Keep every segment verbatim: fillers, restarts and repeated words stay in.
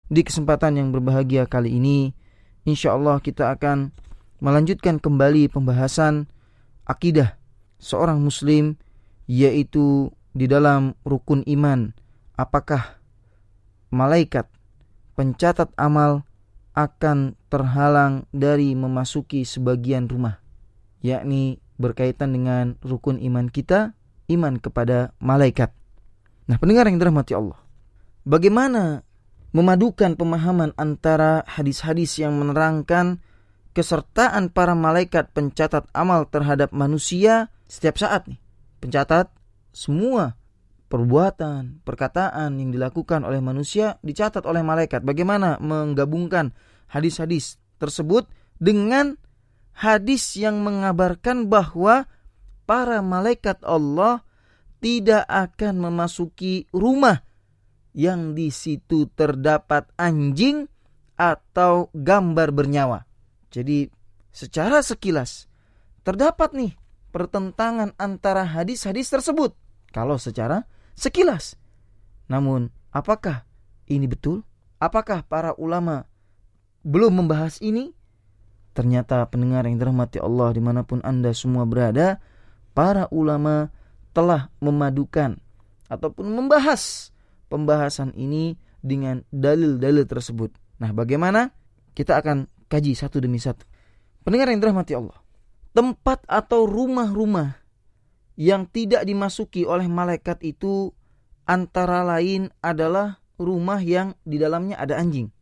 di kesempatan yang berbahagia kali ini, insyaallah kita akan melanjutkan kembali pembahasan akidah seorang muslim, yaitu di dalam rukun iman. Apakah malaikat pencatat amal akan terhalang dari memasuki sebagian rumah, yakni berkaitan dengan rukun iman kita, iman kepada malaikat. Nah, pendengar yang dirahmati Allah, bagaimana memadukan pemahaman antara hadis-hadis yang menerangkan kesertaan para malaikat pencatat amal terhadap manusia setiap saat nih. Pencatat semua perbuatan, perkataan yang dilakukan oleh manusia dicatat oleh malaikat. Bagaimana menggabungkan hadis-hadis tersebut dengan hadis yang mengabarkan bahwa para malaikat Allah tidak akan memasuki rumah yang di situ terdapat anjing atau gambar bernyawa. Jadi secara sekilas terdapat nih pertentangan antara hadis-hadis tersebut kalau secara sekilas. Namun apakah ini betul? Apakah para ulama belum membahas ini? Ternyata pendengar yang dirahmati Allah dimanapun Anda semua berada, para ulama telah memadukan ataupun membahas pembahasan ini dengan dalil-dalil tersebut. Nah, bagaimana? Kita akan kaji satu demi satu. Pendengar yang dirahmati Allah, tempat atau rumah-rumah yang tidak dimasuki oleh malaikat itu antara lain adalah rumah yang di dalamnya ada anjing.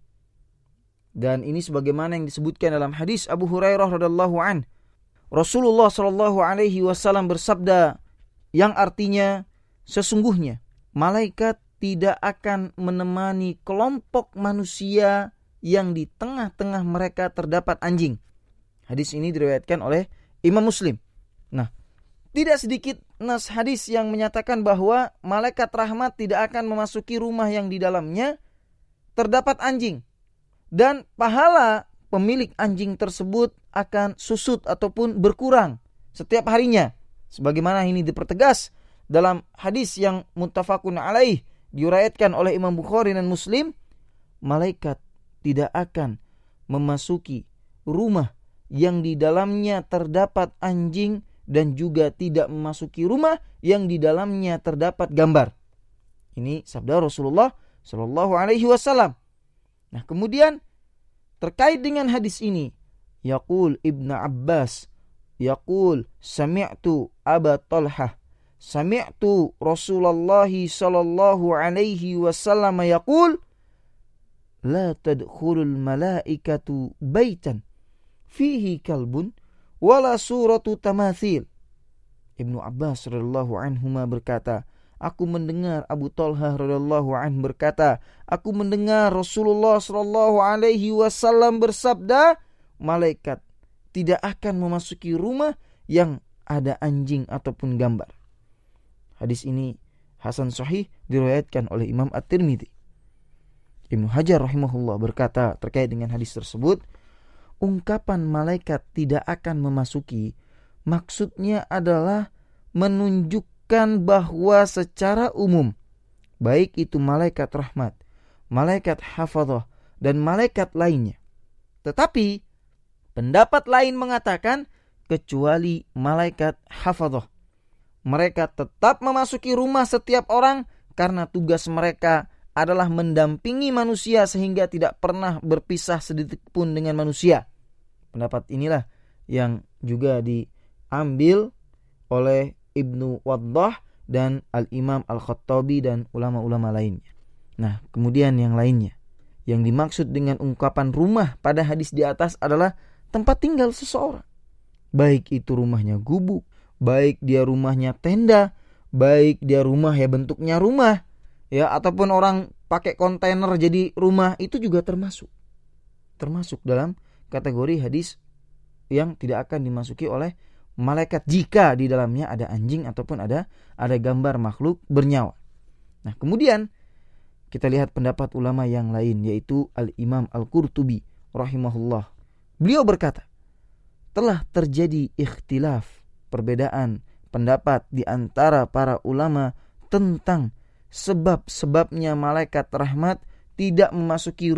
Dan ini sebagaimana yang disebutkan dalam hadis Abu Hurairah radhiyallahu an. Rasulullah sallallahu alaihi wasallam bersabda yang artinya, sesungguhnya malaikat tidak akan menemani kelompok manusia yang di tengah-tengah mereka terdapat anjing. Hadis ini diriwayatkan oleh Imam Muslim. Nah, tidak sedikit nas hadis yang menyatakan bahwa malaikat rahmat tidak akan memasuki rumah yang di dalamnya terdapat anjing. Dan pahala pemilik anjing tersebut akan susut ataupun berkurang setiap harinya. Sebagaimana ini dipertegas dalam hadis yang muttafaqun alaih, diuriatkan oleh Imam Bukhari dan Muslim, malaikat tidak akan memasuki rumah yang di dalamnya terdapat anjing dan juga tidak memasuki rumah yang di dalamnya terdapat gambar. Ini sabda Rasulullah sallallahu alaihi wasallam. Nah, kemudian terkait dengan hadis ini, yaqul Ibnu Abbas, yaqul sami'tu Aba Talhah, sami'tu Rasulullah sallallahu alaihi wasallam yaqul la tadkhulul malaikatu baitan fihi kalbun wala suratu tamathil. Ibnu Abbas radhiyallahu anhuma berkata, aku mendengar Abu Talhah radhiyallahu anhu berkata, aku mendengar Rasulullah sallallahu alaihi wasallam bersabda, malaikat tidak akan memasuki rumah yang ada anjing ataupun gambar. Hadis ini hasan sahih diriwayatkan oleh Imam At-Tirmidzi. Ibnu Hajar rahimahullah berkata terkait dengan hadis tersebut, ungkapan malaikat tidak akan memasuki maksudnya adalah menunjukkan bahwa secara umum, baik itu malaikat rahmat, malaikat hafadzah, dan malaikat lainnya. Tetapi pendapat lain mengatakan kecuali malaikat hafadzah, mereka tetap memasuki rumah setiap orang karena tugas mereka adalah mendampingi manusia sehingga tidak pernah berpisah sedetik pun dengan manusia. Pendapat inilah yang juga diambil oleh Ibnu Waddah dan Al-Imam Al-Khattabi dan ulama-ulama lainnya. Nah, kemudian yang lainnya, yang dimaksud dengan ungkapan rumah pada hadis di atas adalah tempat tinggal seseorang. Baik itu rumahnya gubuk, baik dia rumahnya tenda, baik dia rumah ya bentuknya rumah, ya, ataupun orang pakai kontainer jadi rumah, itu juga termasuk termasuk dalam kategori hadis yang tidak akan dimasuki oleh malaikat jika di dalamnya ada anjing ataupun ada ada gambar makhluk bernyawa. Nah, kemudian kita lihat pendapat ulama yang lain, yaitu Al-Imam Al-Qurtubi rahimahullah. Beliau berkata, telah terjadi ikhtilaf, perbedaan pendapat di antara para ulama tentang sebab-sebabnya malaikat rahmat tidak memasuki